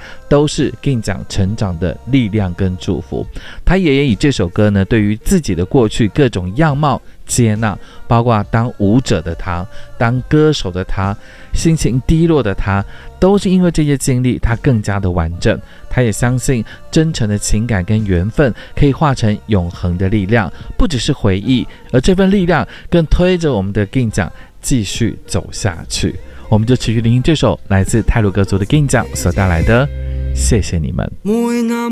都是King奖成长的力量跟祝福。他也以这首歌呢，对于自己的过去各种样貌接纳，包括当舞者的他，当歌手的他，心情低落的他，都是因为这些经历他更加的完整。他也相信真诚的情感跟缘分可以化成永恒的力量，不只是回忆，而这份力量更推着我们的King奖继续走下去。我们就持续聆听这首来自太鲁阁族的King奖所带来的谢谢你们。